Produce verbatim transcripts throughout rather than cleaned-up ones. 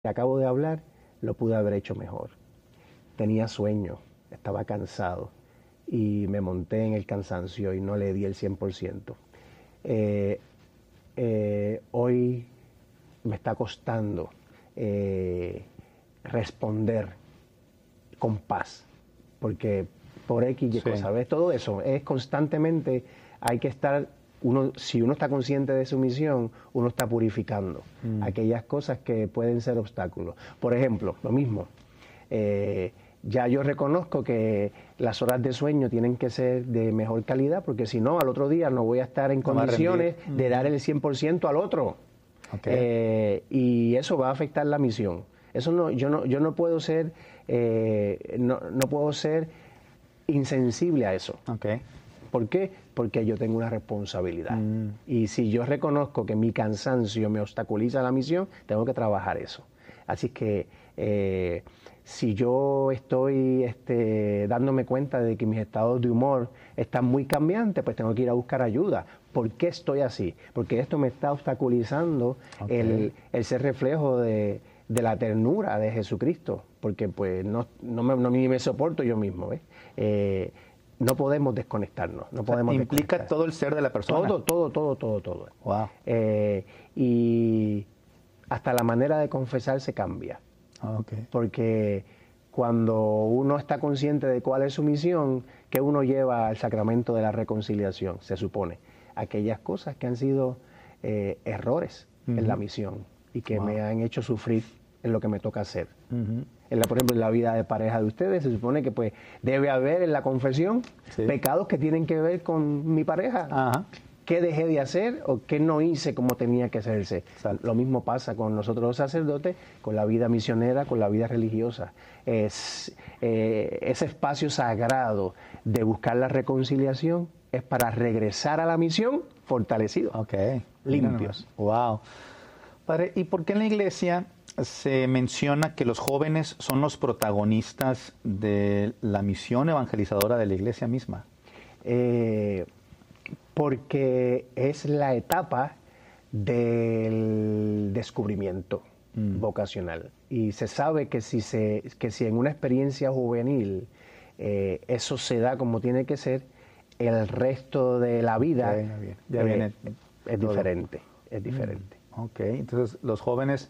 que acabo de hablar, lo pude haber hecho mejor. Tenía sueño, estaba cansado y me monté en el cansancio y no le di el cien por ciento. Eh, eh, hoy me está costando eh, responder con paz, porque por X y Sí. cosas, ¿ves? Todo eso es constantemente, hay que estar, uno, si uno está consciente de su misión, uno está purificando mm. aquellas cosas que pueden ser obstáculos. Por ejemplo, lo mismo, eh, ya yo reconozco que las horas de sueño tienen que ser de mejor calidad, porque si no, al otro día no voy a estar en No condiciones de dar el cien por ciento al otro. Okay. Eh, y eso va a afectar la misión. Eso no, yo no, yo no puedo ser, eh, no, no puedo ser insensible a eso. Okay. ¿Por qué? Porque yo tengo una responsabilidad. Mm. Y si yo reconozco que mi cansancio me obstaculiza la misión, tengo que trabajar eso. Así que eh, si yo estoy este, dándome cuenta de que mis estados de humor están muy cambiantes, pues tengo que ir a buscar ayuda. ¿Por qué estoy así? Porque esto me está obstaculizando okay. el, el ser reflejo de, de la ternura de Jesucristo, porque pues no, no, me, no ni me soporto yo mismo, ¿ves? Eh, no podemos desconectarnos. No podemos implica desconectar. todo el ser de la persona. Todo, todo, todo, todo, todo. Wow. Eh, y hasta la manera de confesarse cambia. Ah, okay. Porque cuando uno está consciente de cuál es su misión, que uno lleva al sacramento de la reconciliación, se supone. Aquellas cosas que han sido eh, errores uh-huh. en la misión y que wow. me han hecho sufrir en lo que me toca hacer. Uh-huh. En la, por ejemplo, en la vida de pareja de ustedes, se supone que pues debe haber en la confesión sí. pecados que tienen que ver con mi pareja. Ajá. ¿Qué dejé de hacer o qué no hice como tenía que hacerse? Exacto. Lo mismo pasa con nosotros los sacerdotes, con la vida misionera, con la vida religiosa. Es, eh, ese espacio sagrado de buscar la reconciliación es para regresar a la misión fortalecidos, okay. limpios. Wow. Padre, ¿y por qué en la iglesia se menciona que los jóvenes son los protagonistas de la misión evangelizadora de la iglesia misma? Eh, porque es la etapa del descubrimiento mm. vocacional. Y se sabe que si, se, que si en una experiencia juvenil eh, eso se da como tiene que ser, el resto de la vida ya viene, ya eh, viene es todo. diferente. Es diferente. Mm. Ok, entonces los jóvenes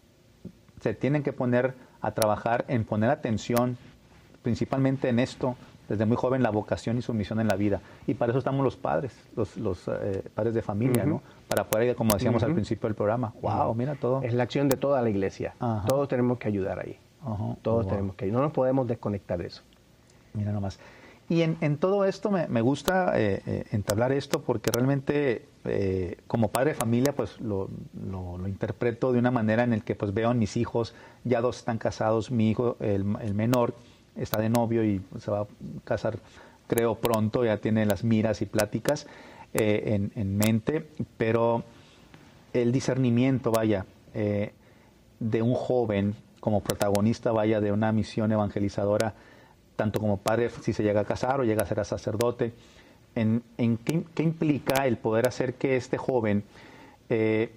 se tienen que poner a trabajar en poner atención principalmente en esto, desde muy joven, la vocación y su misión en la vida. Y para eso estamos los padres, los, los eh, padres de familia, uh-huh. ¿no? Para poder, como decíamos uh-huh. al principio del programa, wow, uh-huh. mira todo. Es la acción de toda la iglesia. Uh-huh. Todos tenemos que ayudar ahí. Uh-huh. Todos oh, wow. tenemos que ayudar. No nos podemos desconectar de eso. Mira nomás. Y en, en todo esto me, me gusta eh, eh, entablar esto porque realmente eh, como padre de familia pues lo, lo, lo interpreto de una manera en la que pues veo a mis hijos, ya dos están casados, mi hijo, el, el menor, está de novio y se va a casar, creo, pronto, ya tiene las miras y pláticas eh, en, en mente, pero el discernimiento, vaya, eh, de un joven como protagonista, vaya, de una misión evangelizadora, tanto como padre, si se llega a casar o llega a ser sacerdote, en, en qué, qué implica el poder hacer que este joven, eh,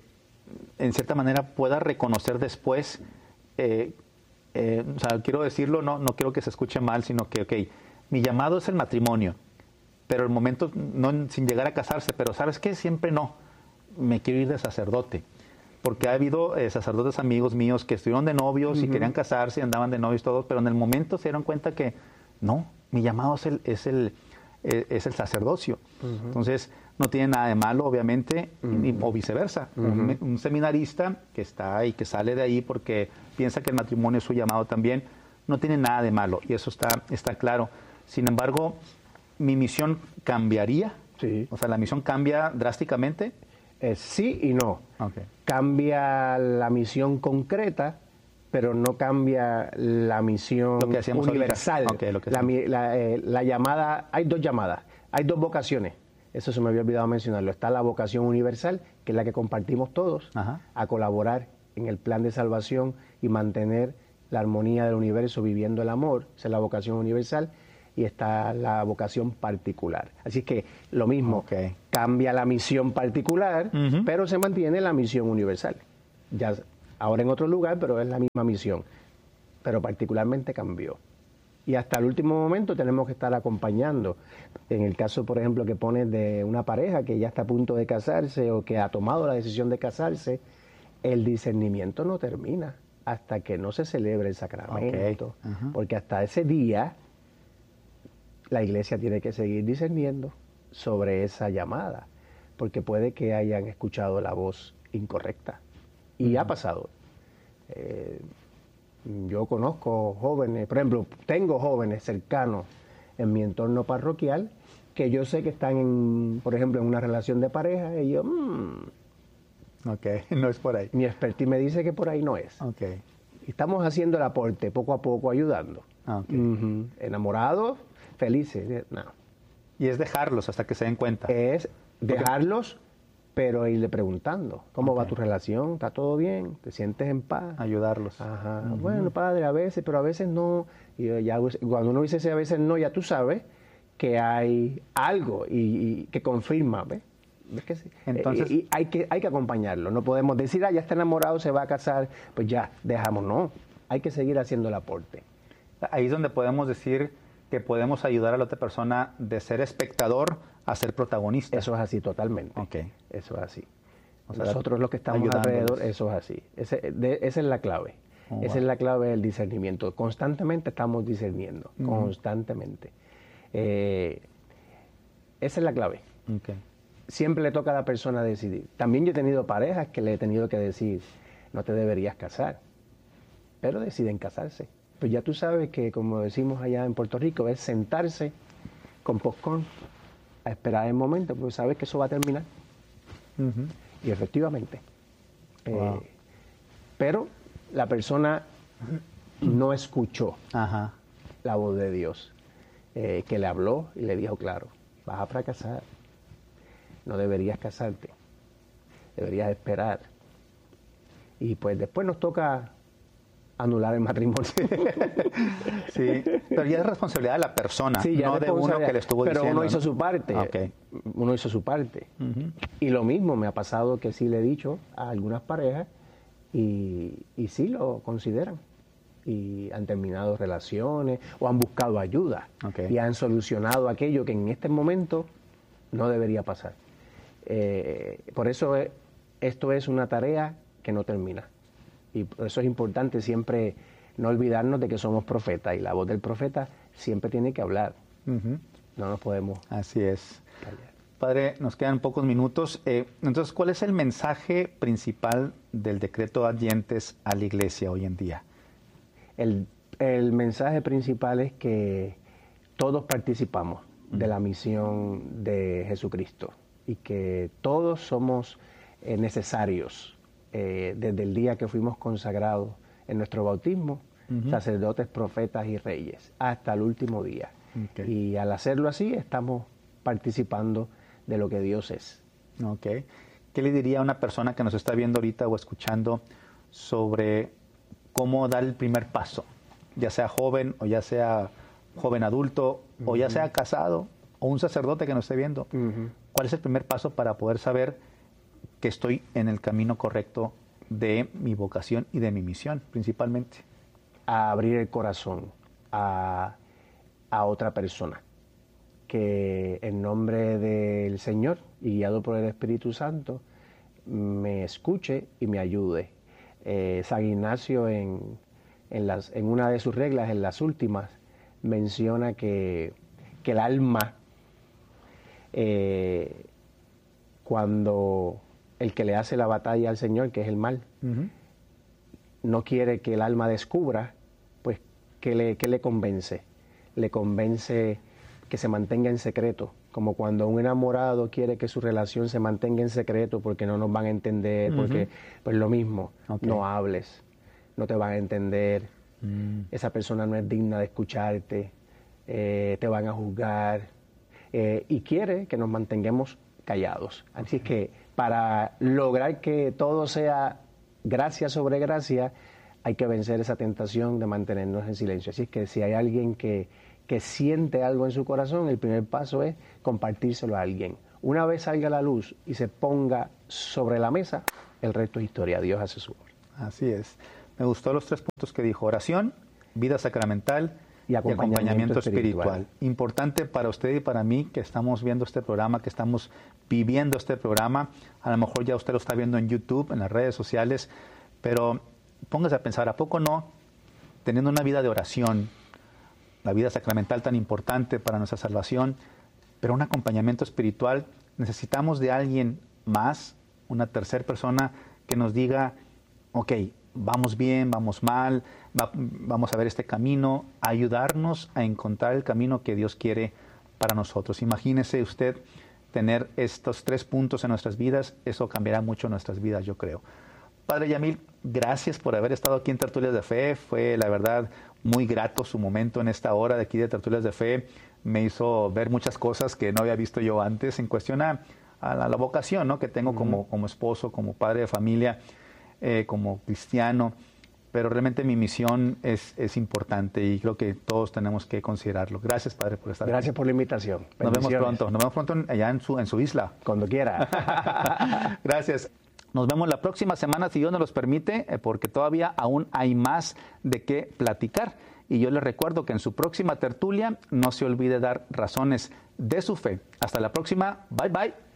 en cierta manera, pueda reconocer después, eh, Eh, o sea, quiero decirlo, no, no quiero que se escuche mal, sino que, ok, mi llamado es el matrimonio, pero el momento, no sin llegar a casarse, pero ¿sabes qué? Siempre no, me quiero ir de sacerdote, porque ha habido eh, sacerdotes amigos míos que estuvieron de novios uh-huh. y querían casarse, andaban de novios todos, pero en el momento se dieron cuenta que no, mi llamado es el, es el, es el sacerdocio. Uh-huh. Entonces, no tiene nada de malo, obviamente, uh-huh. ni, o viceversa. Uh-huh. Un, un seminarista que está y que sale de ahí porque piensa que el matrimonio es su llamado también, no tiene nada de malo, y eso está, está claro. Sin embargo, ¿mi misión cambiaría? Sí. O sea, ¿la misión cambia drásticamente? Eh, sí y no. Okay. Cambia la misión concreta, pero no cambia la misión lo que universal. Okay, lo que la, la, eh, la llamada, hay dos llamadas, hay dos vocaciones. Eso se me había olvidado mencionarlo. Está la vocación universal, que es la que compartimos todos, Ajá. a colaborar en el plan de salvación y mantener la armonía del universo viviendo el amor. Esa es la vocación universal. Y está la vocación particular. Así que lo mismo, okay. cambia la misión particular, uh-huh. pero se mantiene la misión universal. Ya ahora en otro lugar, pero es la misma misión. Pero particularmente cambió. Y hasta el último momento tenemos que estar acompañando. En el caso, por ejemplo, que pones de una pareja que ya está a punto de casarse o que ha tomado la decisión de casarse, el discernimiento no termina hasta que no se celebre el sacramento. Okay. Uh-huh. Porque hasta ese día la iglesia tiene que seguir discerniendo sobre esa llamada, porque puede que hayan escuchado la voz incorrecta. Y uh-huh. ha pasado. Eh, yo conozco jóvenes, por ejemplo, tengo jóvenes cercanos en mi entorno parroquial que yo sé que están, en, por ejemplo, en una relación de pareja y yo, mmm, ok, no es por ahí. Mi expertise me dice que por ahí no es. Okay. Estamos haciendo el aporte poco a poco, ayudando. Okay. Uh-huh. Enamorados, felices. No. Y es dejarlos hasta que se den cuenta. Es dejarlos, pero irle preguntando, ¿cómo okay. va tu relación? ¿Está todo bien? ¿Te sientes en paz? Ayudarlos. Ajá. Uh-huh. Bueno, padre, a veces, pero a veces no. Y ya, cuando uno dice ese a veces no, ya tú sabes que hay algo y, y que confirma, ¿ves? ¿Ves que sí? Entonces, y, y hay que hay que acompañarlo. No podemos decir, ah, ya está enamorado, se va a casar, pues ya, dejamos. No, hay que seguir haciendo el aporte. Ahí es donde podemos decir que podemos ayudar a la otra persona de ser espectador a ser protagonista. Eso es así, totalmente. Okay. Eso es así. O sea, nosotros los que estamos alrededor, eso es así. Ese, de, esa es la clave. Oh, esa wow. es la clave del discernimiento. Constantemente estamos discerniendo, uh-huh. constantemente. Eh, esa es la clave. Okay. Siempre le toca a la persona decidir. También yo he tenido parejas que le he tenido que decir, no te deberías casar, pero deciden casarse. Pues ya tú sabes que, como decimos allá en Puerto Rico, es sentarse con popcorn a esperar el momento, porque sabes que eso va a terminar. Uh-huh. Y efectivamente. Wow. Eh, pero la persona no escuchó Ajá. la voz de Dios, eh, que le habló y le dijo, claro, vas a fracasar. No deberías casarte, deberías esperar. Y pues después nos toca anular el matrimonio. Sí, pero ya es responsabilidad de la persona, sí, no de uno que le estuvo pero diciendo. Pero uno hizo ¿no? su parte, okay. uno hizo su parte. Uh-huh. Y lo mismo me ha pasado que sí le he dicho a algunas parejas y, y sí lo consideran. Y han terminado relaciones o han buscado ayuda okay. y han solucionado aquello que en este momento no debería pasar. Eh, por eso es, esto es una tarea que no termina. Y por eso es importante siempre no olvidarnos de que somos profetas y la voz del profeta siempre tiene que hablar. Uh-huh. No nos podemos Así es. callar. Padre, nos quedan pocos minutos. Eh, entonces, ¿cuál es el mensaje principal del decreto Ad Gentes a la Iglesia hoy en día? El, el mensaje principal es que todos participamos uh-huh. de la misión de Jesucristo y que todos somos eh, necesarios eh, desde el día que fuimos consagrados en nuestro bautismo, uh-huh. sacerdotes, profetas y reyes, hasta el último día. Okay. Y al hacerlo así estamos participando de lo que Dios es. Okay. ¿Qué le diría a una persona que nos está viendo ahorita o escuchando sobre cómo dar el primer paso? Ya sea joven o ya sea joven adulto uh-huh. o ya sea casado o un sacerdote que nos esté viendo. Uh-huh. ¿Cuál es el primer paso para poder saber que estoy en el camino correcto de mi vocación y de mi misión, principalmente? A abrir el corazón a, a otra persona, que en nombre del Señor y guiado por el Espíritu Santo me escuche y me ayude. Eh, San Ignacio en, en, las, en una de sus reglas, en las últimas, menciona que, que el alma, eh, cuando el que le hace la batalla al Señor, que es el mal, uh-huh. no quiere que el alma descubra, pues, ¿qué le, qué le convence? Le convence que se mantenga en secreto, como cuando un enamorado quiere que su relación se mantenga en secreto porque no nos van a entender, uh-huh. porque, pues lo mismo, okay. no hables, no te van a entender, uh-huh. esa persona no es digna de escucharte, eh, te van a juzgar, eh, y quiere que nos mantengamos callados. Así okay. es que para lograr que todo sea gracia sobre gracia, hay que vencer esa tentación de mantenernos en silencio. Así es que si hay alguien que, que siente algo en su corazón, el primer paso es compartírselo a alguien. Una vez salga a la luz y se ponga sobre la mesa, el resto es historia. Dios hace su obra. Así es. Me gustó los tres puntos que dijo: oración, vida sacramental y acompañamiento, y acompañamiento espiritual. espiritual. Importante para usted y para mí que estamos viendo este programa, que estamos viviendo este programa. A lo mejor ya usted lo está viendo en YouTube, en las redes sociales, pero póngase a pensar, ¿a poco no? Teniendo una vida de oración, la vida sacramental tan importante para nuestra salvación, pero un acompañamiento espiritual, necesitamos de alguien más, una tercera persona que nos diga, ok, vamos bien, vamos mal, va, vamos a ver este camino, ayudarnos a encontrar el camino que Dios quiere para nosotros. Imagínese usted tener estos tres puntos en nuestras vidas, eso cambiará mucho nuestras vidas, yo creo. Padre Yamil, gracias por haber estado aquí en Tertulias de Fe. Fue, la verdad, muy grato su momento en esta hora de aquí de Tertulias de Fe. Me hizo ver muchas cosas que no había visto yo antes en cuestión a, a la, la vocación, ¿no?, que tengo uh-huh. como, como esposo, como padre de familia, eh, como cristiano. Pero realmente mi misión es, es importante y creo que todos tenemos que considerarlo. Gracias, Padre, por estar Gracias aquí. por la invitación. Nos vemos pronto. Nos vemos pronto allá en su, en su isla. Cuando quiera. Gracias. Nos vemos la próxima semana, si Dios nos los permite, porque todavía aún hay más de qué platicar. Y yo les recuerdo que en su próxima tertulia no se olvide dar razones de su fe. Hasta la próxima. Bye, bye.